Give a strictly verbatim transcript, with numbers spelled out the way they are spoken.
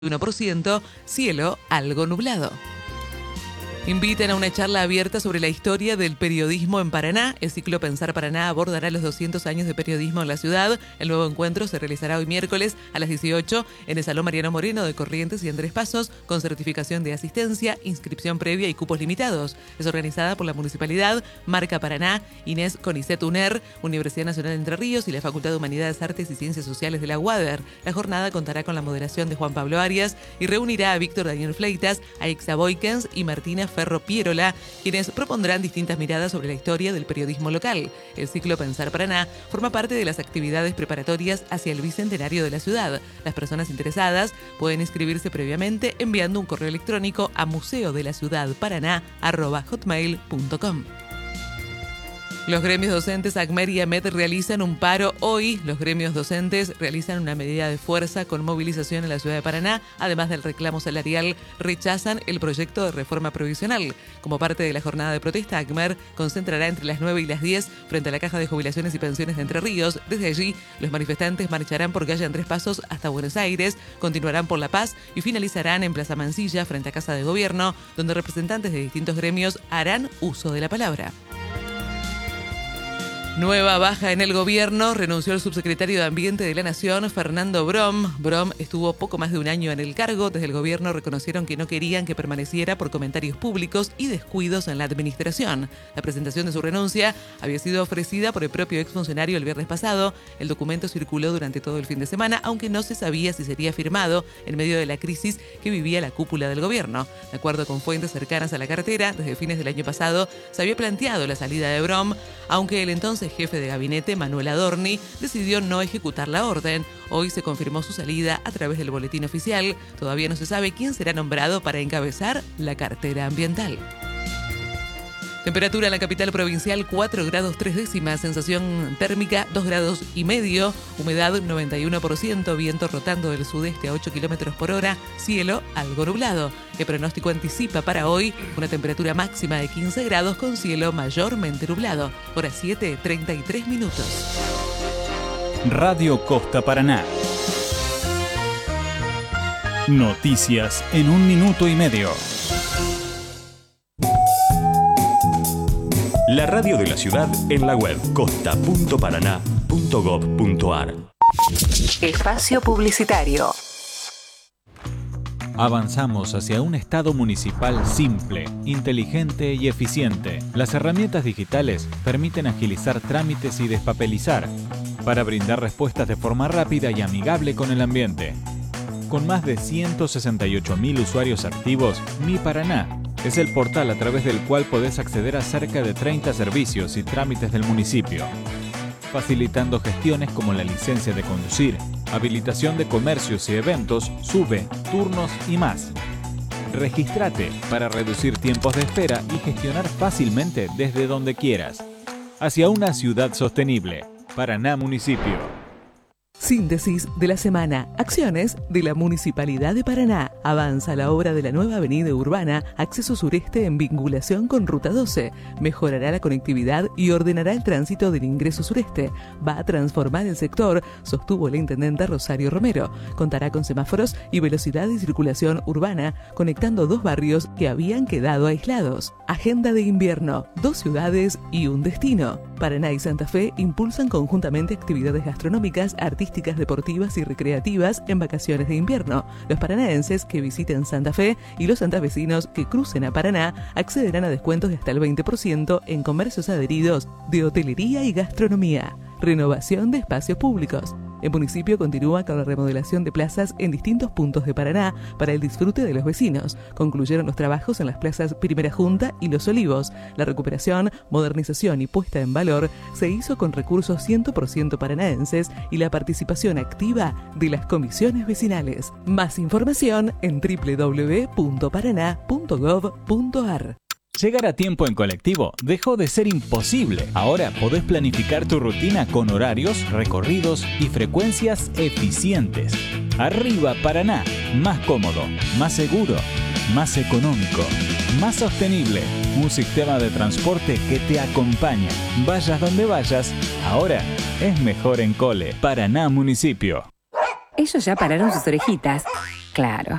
uno por ciento, cielo algo nublado. Invitan a una charla abierta sobre la historia del periodismo en Paraná. El ciclo Pensar Paraná abordará los doscientos años de periodismo en la ciudad. El nuevo encuentro se realizará hoy miércoles a las dieciocho en el Salón Mariano Moreno de Corrientes y Andrés Pasos, con certificación de asistencia, inscripción previa y cupos limitados. Es organizada por la Municipalidad, Marca Paraná, Inés Conicet UNER, Universidad Nacional de Entre Ríos y la Facultad de Humanidades, Artes y Ciencias Sociales de la UADER. La jornada contará con la moderación de Juan Pablo Arias y reunirá a Víctor Daniel Fleitas, a Ixa Boykens y Martina Ferro Pierola, quienes propondrán distintas miradas sobre la historia del periodismo local. El ciclo Pensar Paraná forma parte de las actividades preparatorias hacia el bicentenario de la ciudad. Las personas interesadas pueden inscribirse previamente enviando un correo electrónico a museo de la ciudad paraná arroba hotmail punto com. Los gremios docentes ACMER y AMET realizan un paro hoy. Los gremios docentes realizan una medida de fuerza con movilización en la ciudad de Paraná. Además del reclamo salarial, rechazan el proyecto de reforma provisional. Como parte de la jornada de protesta, ACMER concentrará entre las nueve y las diez frente a la Caja de Jubilaciones y Pensiones de Entre Ríos. Desde allí, los manifestantes marcharán por calle Andrés Pasos hasta Buenos Aires, continuarán por La Paz y finalizarán en Plaza Mansilla frente a Casa de Gobierno, donde representantes de distintos gremios harán uso de la palabra. Nueva baja en el gobierno. Renunció el subsecretario de Ambiente de la Nación, Fernando Brom. Brom estuvo poco más de un año en el cargo. Desde el gobierno reconocieron que no querían que permaneciera por comentarios públicos y descuidos en la administración. La presentación de su renuncia había sido ofrecida por el propio exfuncionario el viernes pasado. El documento circuló durante todo el fin de semana, aunque no se sabía si sería firmado en medio de la crisis que vivía la cúpula del gobierno. De acuerdo con fuentes cercanas a la cartera, desde fines del año pasado se había planteado la salida de Brom, aunque el entonces jefe de gabinete, Manuel Adorni, decidió no ejecutar la orden. Hoy se confirmó su salida a través del boletín oficial. Todavía no se sabe quién será nombrado para encabezar la cartera ambiental. Temperatura en la capital provincial cuatro grados tres décimas, sensación térmica dos grados y medio, humedad noventa y uno por ciento, viento rotando del sudeste a ocho kilómetros por hora, cielo algo nublado. El pronóstico anticipa para hoy una temperatura máxima de quince grados con cielo mayormente nublado. Hora siete, treinta y tres minutos. Radio Costa Paraná. Noticias en un minuto y medio. La radio de la ciudad en la web costa punto paraná punto gob punto ar. Espacio publicitario. Avanzamos hacia un Estado municipal simple, inteligente y eficiente. Las herramientas digitales permiten agilizar trámites y despapelizar para brindar respuestas de forma rápida y amigable con el ambiente. Con más de ciento sesenta y ocho mil usuarios activos, Mi Paraná es el portal a través del cual podés acceder a cerca de treinta servicios y trámites del municipio, facilitando gestiones como la licencia de conducir, habilitación de comercios y eventos, SUBE, turnos y más. Regístrate para reducir tiempos de espera y gestionar fácilmente desde donde quieras. Hacia una ciudad sostenible. Paraná Municipio. Síntesis de la semana. Acciones de la Municipalidad de Paraná. Avanza la obra de la nueva avenida urbana, acceso sureste en vinculación con Ruta doce. Mejorará la conectividad y ordenará el tránsito del ingreso sureste. Va a transformar el sector, sostuvo la intendenta Rosario Romero. Contará con semáforos y velocidad de circulación urbana, conectando dos barrios que habían quedado aislados. Agenda de invierno. Dos ciudades y un destino. Paraná y Santa Fe impulsan conjuntamente actividades gastronómicas, artísticas, deportivas y recreativas en vacaciones de invierno. Los paranaenses que visiten Santa Fe y los santafesinos que crucen a Paraná accederán a descuentos de hasta el veinte por ciento en comercios adheridos de hotelería y gastronomía. Renovación de espacios públicos. El municipio continúa con la remodelación de plazas en distintos puntos de Paraná para el disfrute de los vecinos. Concluyeron los trabajos en las plazas Primera Junta y Los Olivos. La recuperación, modernización y puesta en valor se hizo con recursos cien por ciento paranaenses y la participación activa de las comisiones vecinales. Más información en doble u doble u doble u punto paraná punto gob punto ar. Llegar a tiempo en colectivo dejó de ser imposible. Ahora podés planificar tu rutina con horarios, recorridos y frecuencias eficientes. Arriba Paraná, más cómodo, más seguro, más económico, más sostenible. Un sistema de transporte que te acompaña. Vayas donde vayas, ahora es mejor en Cole. Paraná Municipio. Ellos ya pararon sus orejitas. Claro.